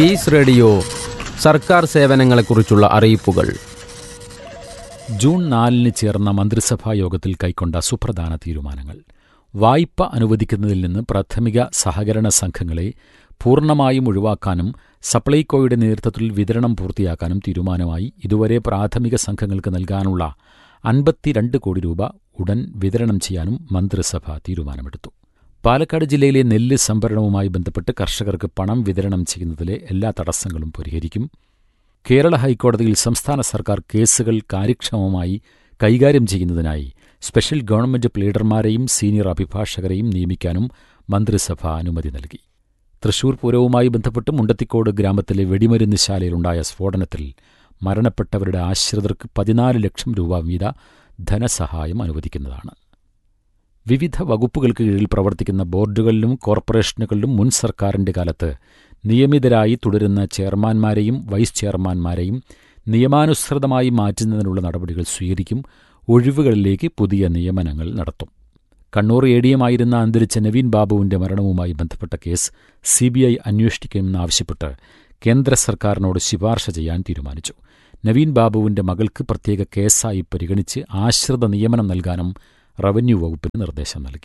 Piece radio സർക്കാർ സേവനങ്ങളെക്കുറിച്ചുള്ള അറിയിപ്പുകൾ. June 4 ചേർന്ന മന്ത്രിസഭാ യോഗത്തിൽ കൈക്കൊണ്ട സുപ്രധാന തീരുമാനങ്ങൾ. വായ്പ അനുവദിക്കുന്നതിൽ നിന്ന് പ്രാഥമിക സഹകരണ സംഘങ്ങളെ പൂർണ്ണമായും ഒഴിവാക്കാനും സപ്ലൈകോയുടെ നേതൃത്വത്തിൽ വിതരണം പൂർത്തിയാക്കാനും തീരുമാനമായി. ഇതുവരെ പ്രാഥമിക സംഘങ്ങൾക്ക് നൽകാനുള്ള 52 കോടി രൂപ ഉടൻ വിതരണം ചെയ്യാനും മന്ത്രിസഭ തീരുമാനമെടുത്തു. പാലക്കാട് ജില്ലയിലെ നെല്ല് സംഭരണവുമായി ബന്ധപ്പെട്ട് കർഷകർക്ക് പണം വിതരണം ചെയ്യുന്നതിലെ എല്ലാ തടസ്സങ്ങളും പരിഹരിക്കും. കേരള ഹൈക്കോടതിയിൽ സംസ്ഥാന സർക്കാർ കേസുകൾ കാര്യക്ഷമമായി കൈകാര്യം ചെയ്യുന്നതിനായി സ്പെഷ്യൽ ഗവൺമെന്റ് പ്ലീഡർമാരെയും സീനിയർ അഭിഭാഷകരെയും നിയമിക്കാനും മന്ത്രിസഭ അനുമതി നൽകി. തൃശൂർ പൂരവുമായി ബന്ധപ്പെട്ട് മുണ്ടത്തിക്കോട് ഗ്രാമത്തിലെ വെടിമരുന്ന് ശാലയിലുണ്ടായ സ്ഫോടനത്തിൽ മരണപ്പെട്ടവരുടെ ആശ്രിതർക്ക് 14 ലക്ഷം രൂപ വീത ധനസഹായം അനുവദിക്കുന്നതാണ്. വിവിധ വകുപ്പുകൾക്ക് കീഴിൽ പ്രവർത്തിക്കുന്ന ബോർഡുകളിലും കോർപ്പറേഷനുകളിലും മുൻ സർക്കാരിന്റെ കാലത്ത് നിയമിതരായി തുടരുന്ന ചെയർമാൻമാരെയും വൈസ് ചെയർമാൻമാരെയും നിയമാനുസൃതമായി മാറ്റുന്നതിനുള്ള നടപടികൾ സ്വീകരിക്കും. ഒഴിവുകളിലേക്ക് പുതിയ നിയമനങ്ങൾ നടത്തും. കണ്ണൂർ ADM ആയിരുന്ന അന്തരിച്ച നവീൻ ബാബുവിന്റെ മരണവുമായി ബന്ധപ്പെട്ട കേസ് CBI അന്വേഷിക്കണമെന്നാവശ്യപ്പെട്ട് കേന്ദ്ര സർക്കാരിനോട് ശുപാർശ ചെയ്യാൻ തീരുമാനിച്ചു. നവീൻ ബാബുവിന്റെ മകൾക്ക് പ്രത്യേക കേസായി പരിഗണിച്ച് ആശ്രിത നിയമനം നൽകാനും റവന്യൂ വകുപ്പിന് നിർദ്ദേശം നൽകി.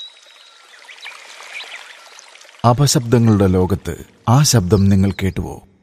അപശബ്ദങ്ങളുടെ ലോകത്ത് ആ ശബ്ദം നിങ്ങൾ കേട്ടുവോ?